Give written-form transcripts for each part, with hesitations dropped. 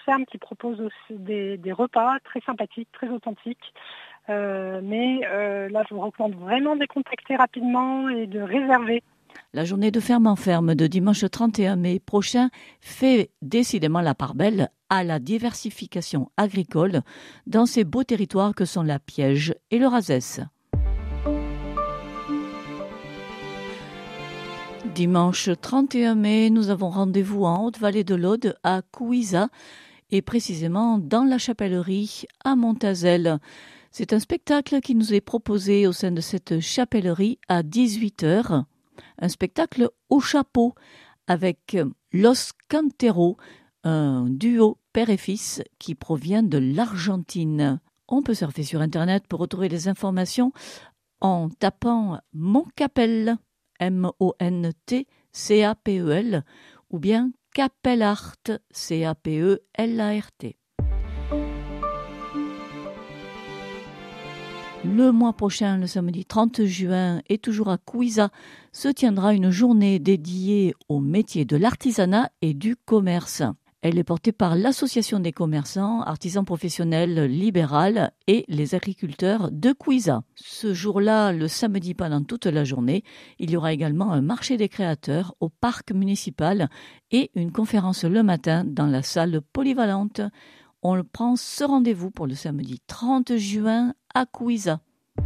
ferme qui propose aussi des repas très sympathiques, très authentiques. Mais là, je vous recommande vraiment de les contacter rapidement et de réserver. La journée de ferme en ferme de dimanche 31 mai prochain fait décidément la part belle à la diversification agricole dans ces beaux territoires que sont la Piège et le Razès. Dimanche 31 mai, nous avons rendez-vous en Haute-Vallée de l'Aude à Couiza et précisément dans la chapellerie à Montazel. C'est un spectacle qui nous est proposé au sein de cette chapellerie à 18h. Un spectacle au chapeau avec Los Canteros, un duo père et fils qui provient de l'Argentine. On peut surfer sur Internet pour retrouver les informations en tapant Montcapel, M-O-N-T-C-A-P-E-L, ou bien Capellart, C-A-P-E-L-A-R-T. Le mois prochain, le samedi 30 juin, et toujours à Couiza, se tiendra une journée dédiée aux métiers de l'artisanat et du commerce. Elle est portée par l'Association des commerçants, artisans professionnels libérales et les agriculteurs de Couiza. Ce jour-là, le samedi pendant toute la journée, il y aura également un marché des créateurs au parc municipal et une conférence le matin dans la salle polyvalente. On prend ce rendez-vous pour le samedi 30 juin à Couiza.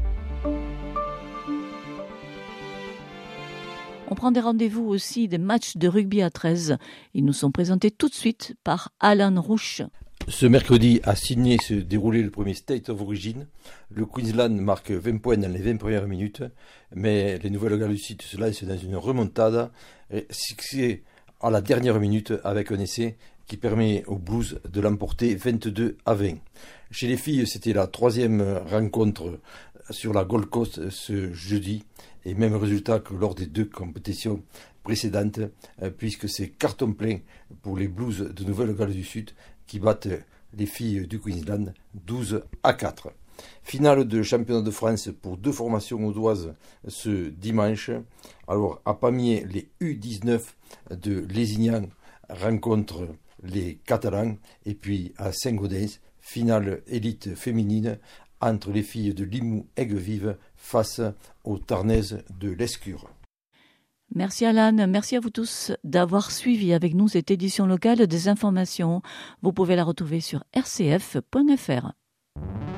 On prend des rendez-vous aussi des matchs de rugby à 13. Ils nous sont présentés tout de suite par Alan Rouche. Ce mercredi, à Sydney, se déroulait le premier State of Origin. Le Queensland marque 20 points dans les 20 premières minutes, mais les Nouvelles-Galles du Sud se lancent dans une remontada, succès à la dernière minute avec un essai qui permet aux Blues de l'emporter 22-20. Chez les filles, c'était la troisième rencontre sur la Gold Coast ce jeudi, et même résultat que lors des deux compétitions précédentes, puisque c'est carton plein pour les Blues de Nouvelle-Galles du Sud qui battent les filles du Queensland 12-4. Finale de championnat de France pour deux formations audoises ce dimanche. Alors à Pamiers, les U19 de Lézignan rencontrent les Catalans, et puis à Saint-Gaudens, finale élite féminine entre les filles de Limoux-Aigues-Vives face aux Tarnaises de l'Escure. Merci Alan, merci à vous tous d'avoir suivi avec nous cette édition locale des informations. Vous pouvez la retrouver sur rcf.fr.